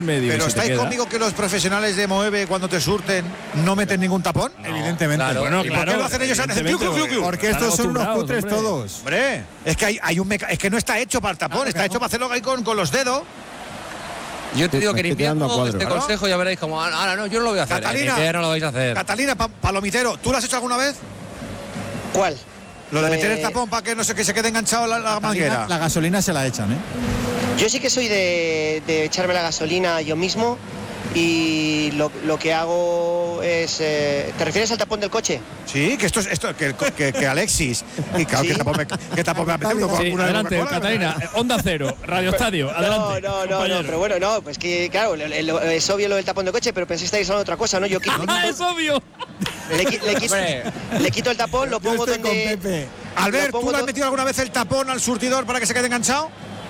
medio. Pero si ¿estáis conmigo que los profesionales de Moeve cuando te surten no meten ningún tapón? No, evidentemente. Claro, bueno, ¿Y por qué lo hacen ellos? Porque estos son unos cutres todos. Hombre, es que es que no está hecho para el tapón, está hecho para hacerlo ahí con los dedos. Yo te digo que en Estoy tirando a invierno cuadro. este consejo ya veréis como, ahora no, yo no lo voy a hacer. Catalina, En invierno lo vais a hacer. Catalina, palomitero, ¿tú lo has hecho alguna vez? ¿Cuál? Lo de meter el tapón para que no sé que se quede enganchado la manguera. La gasolina se la echan, ¿eh? Yo sí que soy de echarme la gasolina yo mismo y lo que hago es... ¿Te refieres al tapón del coche? Sí, que que Alexis. Y claro, ¿Sí? que tapón me ha metido. Sí, adelante, Catalina. Onda Cero, Radio Estadio. Adelante. No, pero bueno, no, pues que claro, es obvio lo del tapón del coche, pero pensé que estáis hablando de otra cosa, ¿no? Yo Es obvio. le quito el tapón, lo pongo donde... Albert, ¿tú le has metido alguna vez el tapón al surtidor para que se quede enganchado?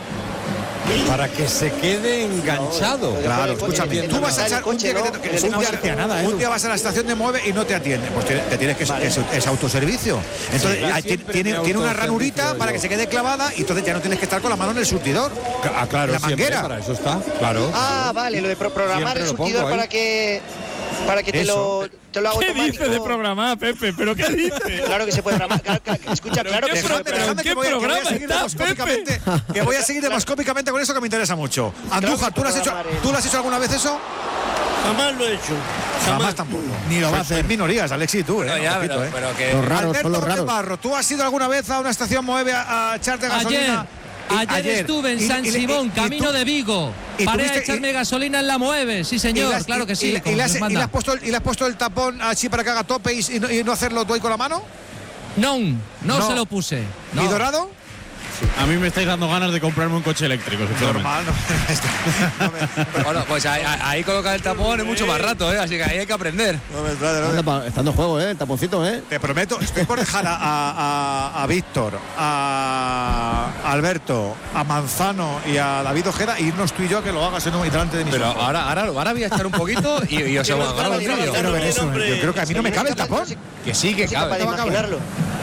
Para que se quede enganchado. Claro, escúchame, tú vas a echar un día un día vas a la estación de Mueve y no te atiende, pues te tienes que es autoservicio. Entonces tiene una ranurita para que se quede clavada y entonces ya no tienes que estar con la mano en el surtidor. Ah, claro, la manguera. Para eso está, claro. Ah, vale, lo de programar el surtidor para que te lo haga ¿Qué automático. dice de programar, Pepe? ¿Pero qué dice? Claro que se puede programar. Escucha, claro que se puede Déjame que voy a seguir demoscópicamente, que voy a seguir demoscópicamente con eso que me interesa mucho. Andújar, ¿tú lo has hecho alguna vez eso? Jamás lo he hecho. Jamás tampoco. Ni lo va a hacer. En minorías, Alexis, tú, No, ya, pero que... Los raros, Alberto son los raros. Barro, ¿tú has ido alguna vez a una estación Moeve a echarte gasolina? Ayer estuve en San Simón, camino de Vigo. Paré a echarme gasolina en la Mueve, sí señor, claro que sí. ¿Y le has puesto el tapón así para que haga tope y no hacerlo tú ahí con la mano? No se lo puse. ¿Y dorado? A mí me estáis dando ganas de comprarme un coche eléctrico. Normal, Bueno, pues ahí colocar el tapón es mucho más rato, así que ahí hay que aprender. Está en juego, el taponcito, Te prometo, estoy por dejar a Víctor, a Alberto, a Manzano y a David Ojeda e irnos tú y yo a que lo hagas en delante de mis Pero ojos. ahora voy a echar un poquito y os hago agarrar el vídeo. Quiero ver eso. Yo creo que a mí no me cabe el tapón. Que sí, que cabe. Para imaginarlo.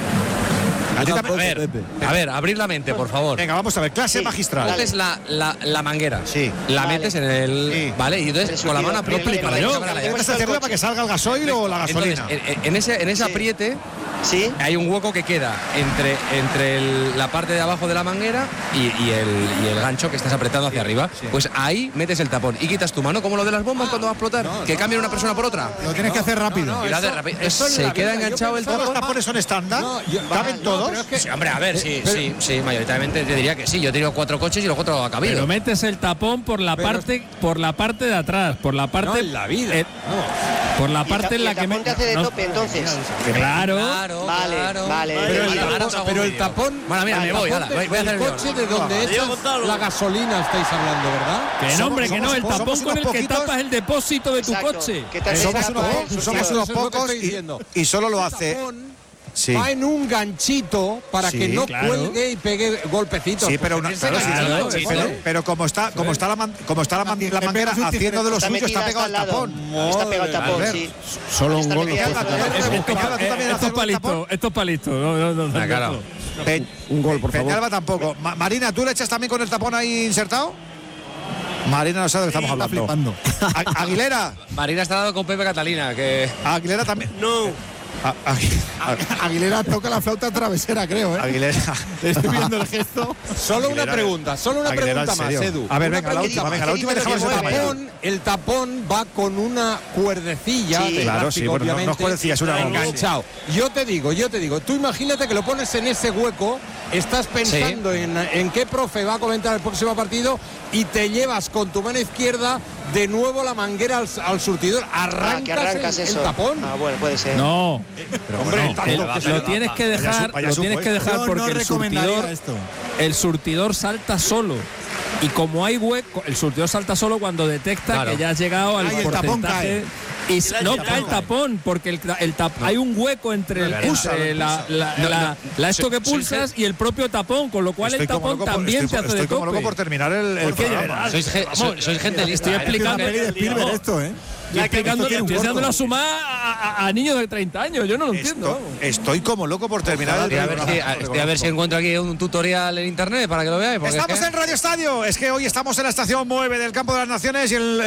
A ver, abrir la mente, por favor. Venga, vamos a ver, clase magistral. Coges la manguera. Sí. La metes en el. Sí. Vale, y entonces con la mano aprietas. ¿Puedes hacerla para que salga el gasoil o la gasolina? Entonces, en ese apriete. Sí. Hay un hueco que queda entre la parte de abajo de la manguera y el gancho que estás apretando hacia arriba. Pues ahí metes el tapón y quitas tu mano, como lo de las bombas cuando va a explotar, que cambia una persona por otra. Lo tienes que hacer rápido. Y lo haces rápido. Se queda enganchado el ¿Todos tapón. los tapones son estándar? ¿Caben todos? Sí, hombre, a ver, sí, mayoritariamente te diría que sí. Yo he tenido 4 coches y los 4 ha cabido. Pero metes el tapón por la parte de atrás, por la parte. No, en la vida. Por la parte en la que te hace de tope, entonces. Claro. Vale. Pero el tapón. Bueno, mira, me voy a hacer el el coche de donde echas la gasolina estáis hablando, ¿verdad? Que no, hombre, que no. El tapón somos con el unos que poquitos. tapas el depósito de tu coche. Somos unos pocos y solo lo hace. Sí. Va en un ganchito para que no cuelgue y pegue golpecitos. Sí, pero pero como está la manguera haciendo de lo suyo, está pegado al tapón. Está pegado al tapón, sí. Solo un gol. Estos palitos. No. Un gol, por favor. Peñalba tampoco. Marina, ¿tú le echas también con el tapón ahí insertado? Marina no sabe de lo que estamos hablando. Aguilera. Marina está dando con Pepe Catalina, que. Aguilera también. No. Aguilera toca la flauta travesera, creo, Aguilera. Estoy viendo el gesto. Solo una pregunta más, Edu. A ver, venga, la última dejamos el tapón va con una cuerdecilla. Sí, claro, sí, bueno, no es cuerdecilla, es una enganchado. Yo te digo, tú imagínate que lo pones en ese hueco, estás pensando en qué profe va a comentar el próximo partido y te llevas con tu mano izquierda de nuevo la manguera al surtidor. Arrancas el tapón. Bueno, puede ser. No. Pero hombre, Lo tienes que dejar porque el surtidor salta solo. Y como hay hueco, el surtidor salta solo cuando detecta que ya has llegado al porcentaje. Y no cae el tapón, porque hay un hueco entre esto que pulsas y el propio tapón, con lo cual el tapón también te hace de tope. Estoy como loco por terminar el programa. Sois gente lista. Estoy explicando esto, ¿eh? Estoy haciendo la suma a niños de 30 años. Yo no lo entiendo. Estoy como loco por terminar el programa. A ver si encuentro aquí un tutorial en internet para que lo veáis. Estamos en Radio Estadio. Es que hoy estamos en la estación 9 del Campo de las Naciones y el